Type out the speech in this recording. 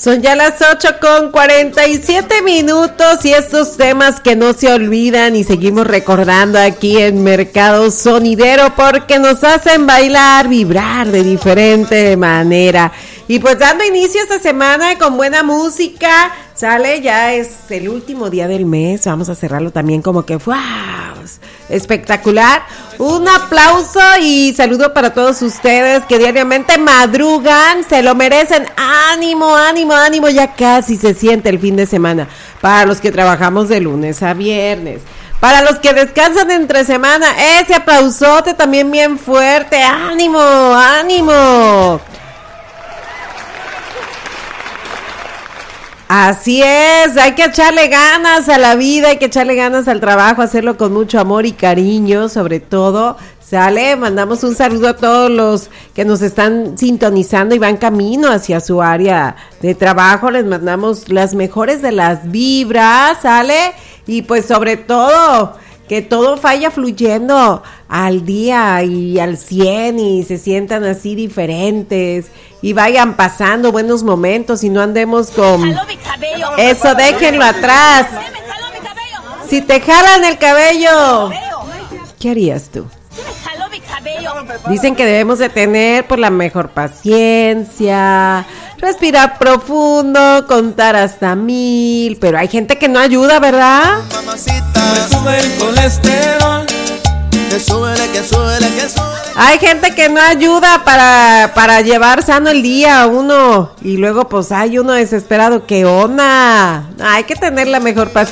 Son ya las 8:47 y estos temas que no se olvidan y seguimos recordando aquí en Mercado Sonidero porque nos hacen bailar, vibrar de diferente manera. Y pues dando inicio esta semana con buena música, sale, ya es el último día del mes, vamos a cerrarlo también como que ¡wow! Espectacular. Un aplauso y saludo para todos ustedes que diariamente madrugan, se lo merecen. Ánimo, ánimo, ánimo, ya casi se siente el fin de semana. Para los que trabajamos de lunes a viernes, para los que descansan entre semana, ese aplausote también bien fuerte. Ánimo, ánimo. Así es, hay que echarle ganas a la vida, hay que echarle ganas al trabajo, hacerlo con mucho amor y cariño, sobre todo, ¿sale? Mandamos un saludo a todos los que nos están sintonizando y van camino hacia su área de trabajo, les mandamos las mejores de las vibras, ¿sale? Y pues sobre todo, que todo vaya fluyendo al día y al 100 y se sientan así diferentes y vayan pasando buenos momentos y no andemos con eso, déjenlo atrás. Si te jalan el cabello, ¿qué harías tú? Dicen que debemos de tener por la mejor paciencia, respirar profundo, contar hasta 1000, pero hay gente que no ayuda, ¿verdad? Me sube el colesterol, que súbele, que súbele, que súbele. Hay gente que no ayuda para llevar sano el día a uno y luego pues hay uno desesperado, ¿qué onda? Hay que tener la mejor paciencia.